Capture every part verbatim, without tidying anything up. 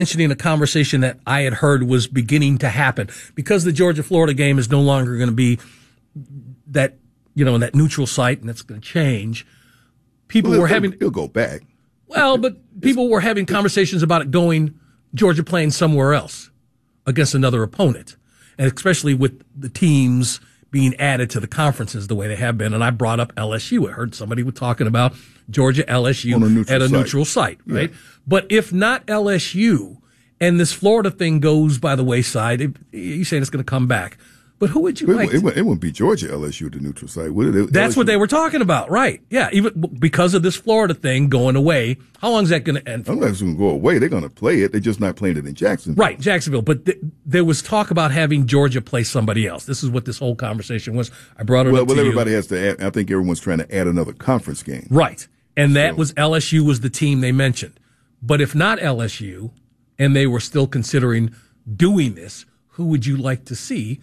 mentioning a conversation that I had heard was beginning to happen because the Georgia-Florida game is no longer going to be that, you know, that neutral site, and that's going to change. People well, were it'll, having it'll go back. Well, but people were having conversations about it going Georgia playing somewhere else against another opponent, and especially with the teams being added to the conferences the way they have been. And I brought up L S U. I heard somebody was talking about Georgia L S U a at a site. neutral site, right? Yeah. But if not L S U and this Florida thing goes by the wayside, it, you saying it's going to come back. But who would you it, like? It, it, it wouldn't be Georgia L S U, the neutral site, would it? That's L S U. what they were talking about, right? Yeah, even because of this Florida thing going away. How long is that going to end for? I'm not going to go away. They're going to play it. They're just not playing it in Jacksonville. Right, Jacksonville. But th- there was talk about having Georgia play somebody else. This is what this whole conversation was. I brought it well, up well, to everybody you. has to add. I think everyone's trying to add another conference game. Right, and that so. was L S U was the team they mentioned. But if not L S U, and they were still considering doing this, who would you like to see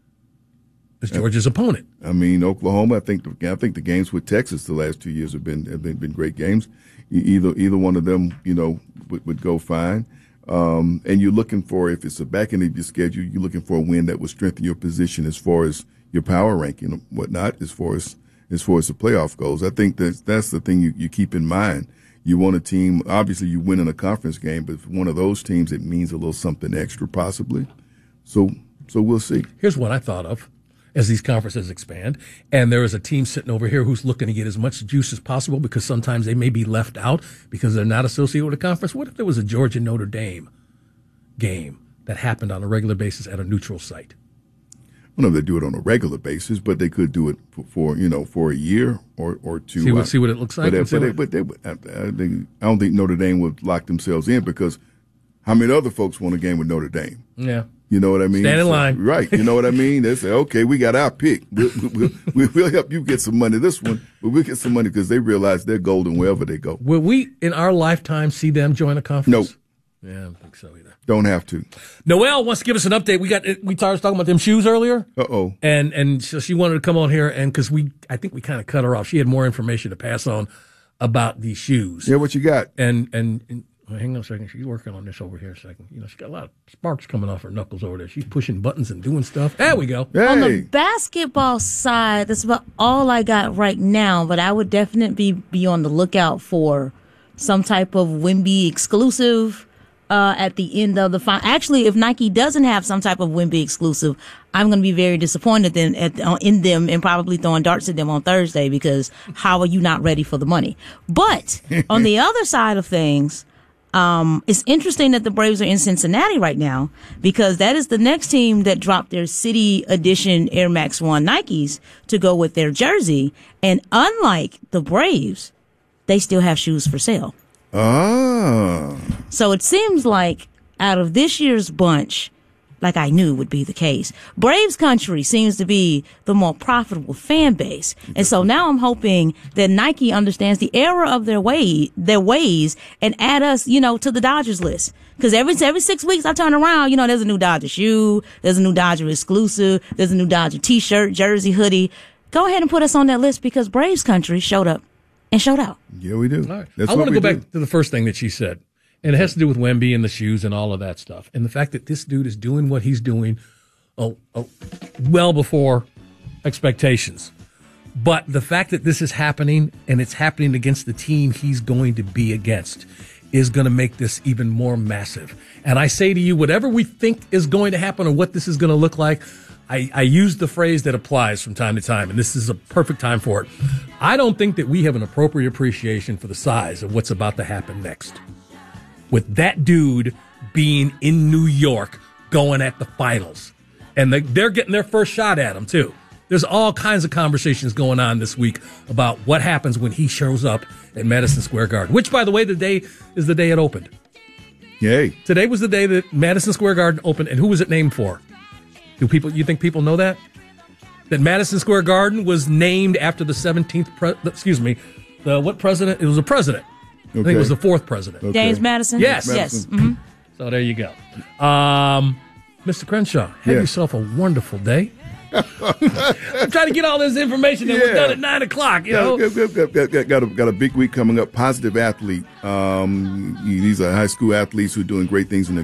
as Georgia's opponent? I mean, Oklahoma. I think the, I think the games with Texas the last two years have been have been, been great games. Either either one of them, you know, would, would go fine. Um, and you're looking for, if it's a back end of your schedule, you're looking for a win that will strengthen your position as far as your power ranking and whatnot, as far as as far as the playoff goes. I think that that's the thing you, you keep in mind. You want a team, obviously you win in a conference game, but if one of those teams, it means a little something extra possibly. So so we'll see. Here's what I thought of as these conferences expand, and there is a team sitting over here who's looking to get as much juice as possible because sometimes they may be left out because they're not associated with a conference. What if there was a Georgia-Notre Dame game that happened on a regular basis at a neutral site? I don't know if they do it on a regular basis, but they could do it for, for you know, for a year or, or two. See what, see what it looks like? But, they, but, they, but they, I, think, I don't think Notre Dame would lock themselves in because how many other folks won a game with Notre Dame? Yeah. You know what I mean? Stand in so, line. Right. You know what I mean? They say, okay, we got our pick. We'll, we'll, we'll, we'll help you get some money this one, but we'll get some money because they realize they're golden wherever they go. Will we, in our lifetime, see them join a conference? No. Yeah, I don't think so either. Don't have to. Noelle wants to give us an update. We got we started talking about them shoes earlier. Uh-oh. And and so she wanted to come on here, and because we, I think we kind of cut her off. She had more information to pass on about these shoes. Yeah, what you got? And, and, and well, hang on a second. She's working on this over here a second. You know, she's got a lot of sparks coming off her knuckles over there. She's pushing buttons and doing stuff. There we go. Hey. On the basketball side, that's about all I got right now, but I would definitely be, be on the lookout for some type of Wemby exclusive uh, at the end of the final. Actually, if Nike doesn't have some type of Wemby exclusive, I'm going to be very disappointed then at, uh, in them and probably throwing darts at them on Thursday because how are you not ready for the money? But on the other side of things, Um, it's interesting that the Braves are in Cincinnati right now because that is the next team that dropped their City Edition Air Max one Nikes to go with their jersey. And unlike the Braves, they still have shoes for sale. Ah. So it seems like out of this year's bunch, like I knew would be the case, Braves country seems to be the more profitable fan base. And so now I'm hoping that Nike understands the error of their way, their ways and add us, you know, to the Dodgers list. Cause every, every six weeks I turn around, you know, there's a new Dodger shoe, there's a new Dodger exclusive, there's a new Dodger t-shirt, jersey, hoodie. Go ahead and put us on that list because Braves country showed up and showed out. Yeah, we do. All right. That's I want to go do. back to the first thing that she said. And it has to do with Wemby and the shoes and all of that stuff. And the fact that this dude is doing what he's doing oh, oh, well before expectations. But the fact that this is happening and it's happening against the team he's going to be against is going to make this even more massive. And I say to you, whatever we think is going to happen or what this is going to look like, I, I use the phrase that applies from time to time, and this is a perfect time for it. I don't think that we have an appropriate appreciation for the size of what's about to happen next. With that dude being in New York going at the finals. And they, they're getting their first shot at him, too. There's all kinds of conversations going on this week about what happens when he shows up at Madison Square Garden, which, by the way, the day is the day it opened. Yay. Today was the day that Madison Square Garden opened, and who was it named for? Do people? You think people know that? That Madison Square Garden was named after the seventeenth, pre- excuse me, the what president? It was a president. Okay. I think it was the fourth president. Okay. James Madison? Yes. Yes. Mm-hmm. So there you go. Um, Mister Crenshaw, have Yeah. yourself a wonderful day. I'm trying to get all this information and Yeah. we're done at nine o'clock. You know, Got, got, got, got, got, got, a, got a big week coming up. Positive Athlete. Um, these are high school athletes who are doing great things in their